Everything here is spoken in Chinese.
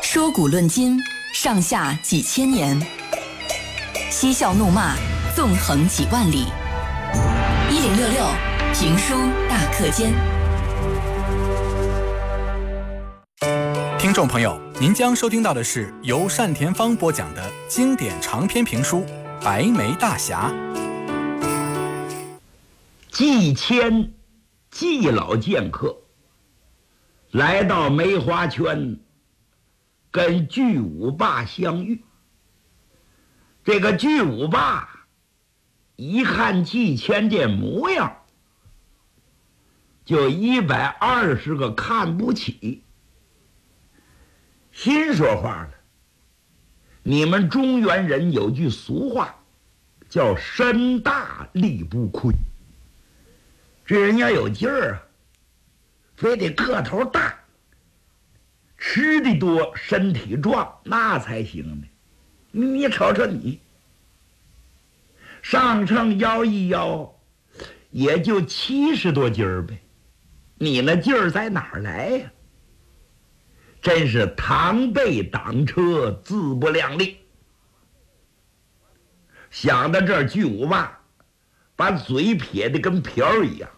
说古论今，上下几千年；嬉笑怒骂，纵横几万里。1066评书大课间。 听众朋友，您将收听到的是由单田芳播讲的经典长篇评书《白眉大侠》。 季谦季老剑客来到梅花圈，跟巨无霸相遇。这个巨无霸一看季谦这模样，就120个看不起，心说话了。你们中原人有句俗话，叫身大力不亏。这人要有劲儿啊，非得个头大，吃的多，身体壮，那才行呢。你瞅瞅你，上秤摇一摇，也就70多斤儿呗，你那劲儿在哪儿来呀？真是螳臂挡车，自不量力。想到这儿，巨无霸把嘴撇得跟瓢一样，